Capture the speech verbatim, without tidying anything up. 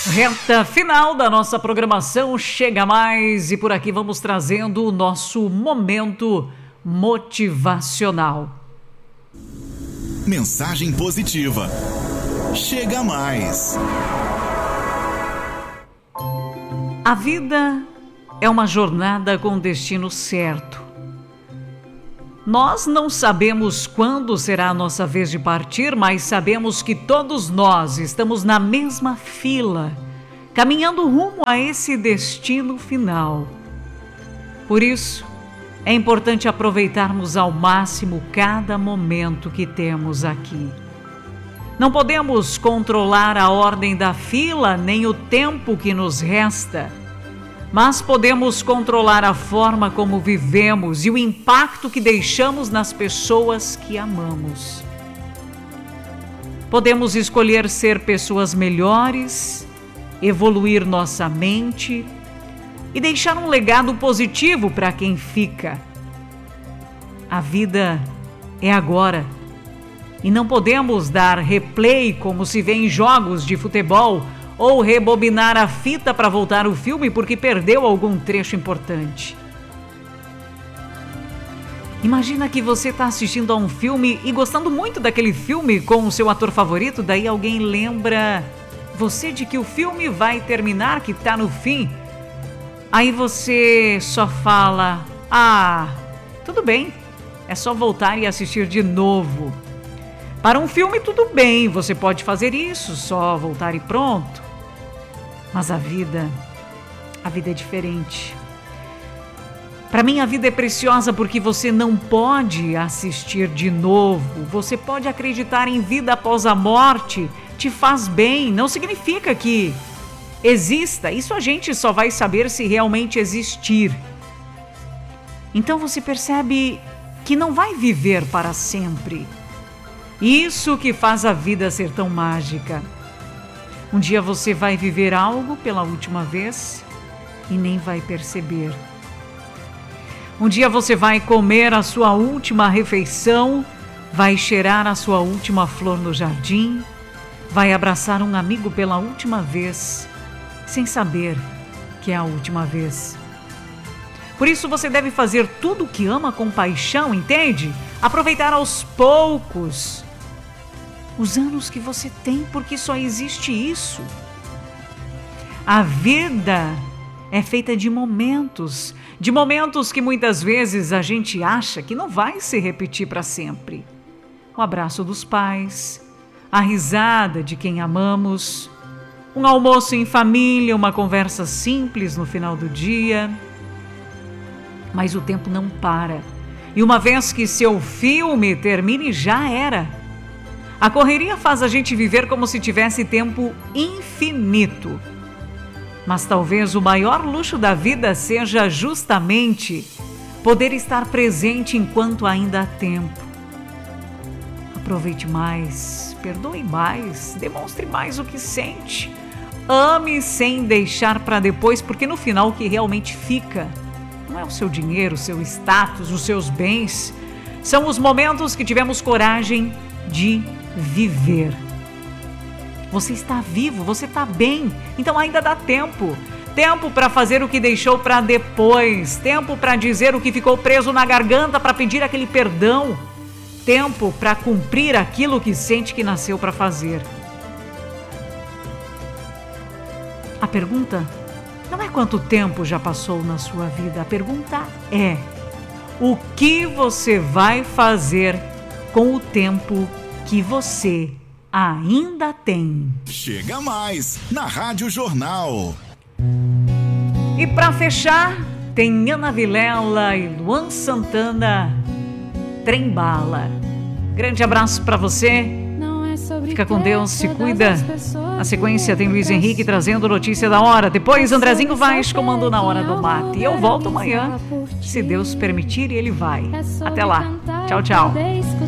Reta final da nossa programação Chega Mais, e por aqui vamos trazendo o nosso momento motivacional. Mensagem positiva. Chega Mais. A vida é uma jornada com destino certo. Nós não sabemos quando será a nossa vez de partir, mas sabemos que todos nós estamos na mesma fila, caminhando rumo a esse destino final. Por isso, é importante aproveitarmos ao máximo cada momento que temos aqui. Não podemos controlar a ordem da fila nem o tempo que nos resta, mas podemos controlar a forma como vivemos e o impacto que deixamos nas pessoas que amamos. Podemos escolher ser pessoas melhores, evoluir nossa mente e deixar um legado positivo para quem fica. A vida é agora e não podemos dar replay como se vê em jogos de futebol ou rebobinar a fita para voltar o filme porque perdeu algum trecho importante. Imagina que você está assistindo a um filme e gostando muito daquele filme com o seu ator favorito, daí alguém lembra você de que o filme vai terminar, que está no fim. Aí você só fala, ah, tudo bem, é só voltar e assistir de novo. Para um filme tudo bem, você pode fazer isso, só voltar e pronto. Mas a vida, a vida é diferente. Para mim a vida é preciosa porque você não pode assistir de novo. Você pode acreditar em vida após a morte, te faz bem, não significa que exista. Isso a gente só vai saber se realmente existir. Então você percebe que não vai viver para sempre. Isso que faz a vida ser tão mágica. Um dia você vai viver algo pela última vez e nem vai perceber. Um dia você vai comer a sua última refeição, vai cheirar a sua última flor no jardim, vai abraçar um amigo pela última vez, sem saber que é a última vez. Por isso você deve fazer tudo o que ama com paixão, entende? Aproveitar aos poucos os anos que você tem, porque só existe isso. A vida é feita de momentos, de momentos que muitas vezes a gente acha que não vai se repetir para sempre. O abraço dos pais, a risada de quem amamos, um almoço em família, uma conversa simples no final do dia. Mas o tempo não para. E uma vez que seu filme termine, já era. A correria faz a gente viver como se tivesse tempo infinito. Mas talvez o maior luxo da vida seja justamente poder estar presente enquanto ainda há tempo. Aproveite mais, perdoe mais, demonstre mais o que sente. Ame sem deixar para depois, porque no final o que realmente fica não é o seu dinheiro, o seu status, os seus bens. São os momentos que tivemos coragem de viver. Você está vivo, você está bem, então ainda dá tempo. Tempo para fazer o que deixou para depois. Tempo para dizer o que ficou preso na garganta, para pedir aquele perdão. Tempo para cumprir aquilo que sente que nasceu para fazer. A pergunta não é quanto tempo já passou na sua vida. A pergunta é: o que você vai fazer com o tempo que você ainda tem? Chega Mais, na Rádio Jornal. E para fechar, tem Ana Vilela e Luan Santana, Trem Bala. Grande abraço para você. Fica com Deus, se cuida. Na sequência tem Luiz Henrique trazendo notícia da hora. Depois Andrezinho Vaz comando Na Hora do Mate. E eu volto amanhã, se Deus permitir, e ele vai. Até lá. Tchau, tchau.